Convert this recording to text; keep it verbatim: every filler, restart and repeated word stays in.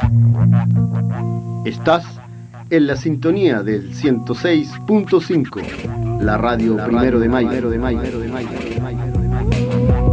Estás en la sintonía del ciento seis punto cinco, la radio, la Primero, radio de Mayo, Primero de Mayo, Primero de Mayo.